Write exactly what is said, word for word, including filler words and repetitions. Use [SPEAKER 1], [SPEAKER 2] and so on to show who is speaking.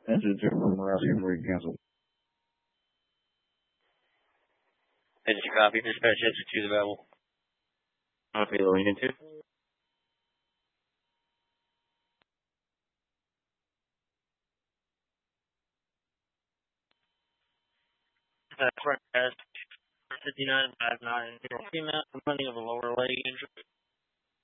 [SPEAKER 1] Engine two from Rossi and Bree canceled.
[SPEAKER 2] Did you copy? Dispatch X two is available.
[SPEAKER 3] Copy, Lane two.
[SPEAKER 2] Uh, front desk, fifty-nine five nine zero female, complaining of a lower leg injury.